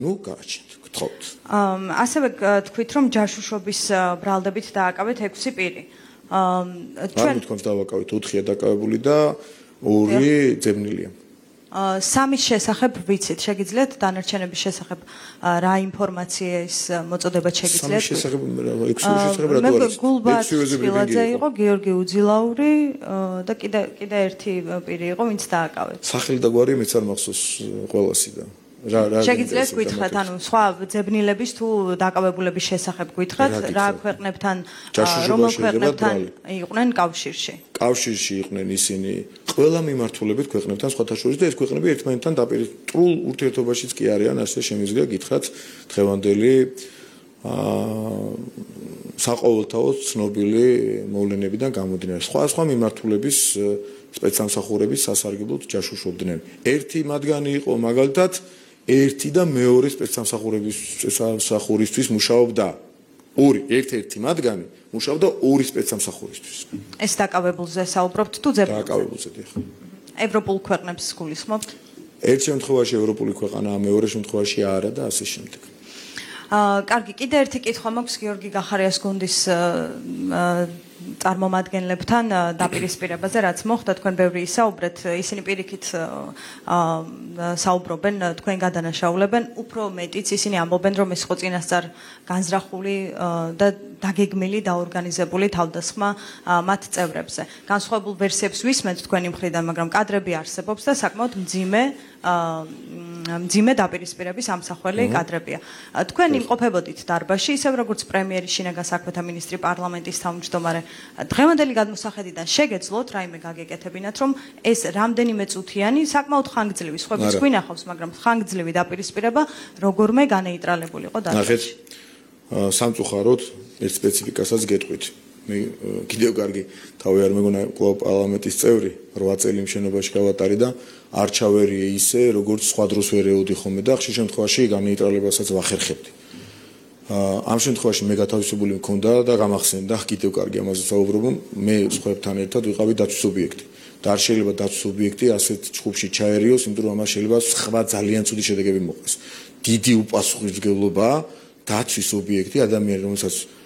ნუ გააჩნდ, გთხოვთ. ასევე თქვით, რომ ჯაშუშობის ბრალდებით დააკავეთ 6 პირი. ჩვენ თქვენს დავაკავეთ 4-ია დაკავებული და 2 ძებნილია. სამის შესახებ ვიცით, შეგიძლიათ დანარჩენების შესახებ რა ინფორმაციის მოწოდება შეგიძლიათ? სამის შესახებ 6-ის შესახებ რატო არის? გულბაათ ხილაძე იყო, გიორგი უძილაური და კიდე ერთი პირი იყო, ვინც დააკავეთ. სახელი და გვარი მეც არ მახსოვს ყველასი და შეგიძლიათ გითხრათ, ანუ სხვა ძებნილების თუ დაკავებულების შესახებ გითხრათ, რა ქვეყნებთან, რომელ ქვეყნებთან იყვნენ კავშირში? კავშირში იყვნენ ისინი ყველა მიმართულებით ქვეყნებთან სხვათა შორის და ეს ქვეყნები ერთმანეთთან დაპირისპირებულ ურთიერთობაშიც კი არიან, ასე შემიძლია გითხრათ დღევანდელი საყოველთაო ცნობილი მოვლენებიდან გამომდინარე. სხვა მიმართულების სპეცსამსახურების სასარგებლოდ ჯაშუშობდნენ. ერთი მათგანი იყო მაგალითად ერთი და მეორე სპეცსამსახურისთვის მუშაობდა. ერთ-ერთი მათგანი მუშაობდა 2 სპეცსამსახურისთვის. ეს დაკავებულზე საუბრობთ თუ ძებნილზე? დაკავებულზე დიახ. ევროპულ ქვეყნებს გულისხმობთ? ერთ შემთხვევაში ევროპული ქვეყანაა, მეორე შემთხვევაში არა და ასე შემდეგ. კარგი, კიდე ერთი კითხვა მაქვს გიორგი გახარიას გუნდის წარმომადგენლებთან დაპირისპირებაზე, რაც მოხდა, თქვენ ბევრი ისაუბრეთ, ისინი პირიქით საუბრობენ, თქვენ გადანაშაულებენ, უფრო მეტიც ისინი ამბობენ, რომ ეს იყო წინასწარ განზრახული და დაგეგმილი დაორგანიზებული თავდასხმა მათ წევრებზე. განსხვავებულ ვერსიებს ვისმენთ თქვენი მხრიდან, მაგრამ კადრები არსებობს და საკმაოდ მძიმე დაპირისპირების ამსახველი კადრებია. თქვენ იმყოფებოდით დარბაზში, ისევ როგორც პრემიერი, შინაგან საქმეთა მინისტრი, პარლამენტის თავმჯდომარე. დღევანდელი გადმოსახედიდან შეგეძლოთ რაიმე გაგეკეთებინათ, რომ ეს რამდენიმე წუთიანი, საკმაოდ ხანგრძლივი, სხვების გვინახავს, მაგრამ ხანგრძლივი დაპირისპირება როგორმე განეიტრალებულიყო დარბაზში. სამწუხაროდ ერთ სპეციფიკასაც გეტყვით. მე კიდევ კარგი თავი არ მეგონა კვლავ პარლამენტის წევრი 8 წელი მშენობაში გავატარი და არ ჩავერიე ისე როგორც სხვა დროს ვერ ეუდი ხოლმე და ხშირ შემთხვევაში განეიტრალებასაც ვახერხებდი. ამ შემთხვევაში მე გათავისებული მქონდა და გამახსენდა კიდევ კარგი ამაზე საუბრობ, მე სხვებთან ერთად ვიყავი დაცვის ობიექტი. და არ შეიძლება დაცვის ობიექტი ასეთ ჯგუფში ჩაერიოს, იმიტომ რომ ამას შეიძლება სხვა ძალიან ცუდი შედეგები მოყოს. დიდი უპასუხისმგებლობაა დაცვის ობიექტი ადამიანი, რომელსაც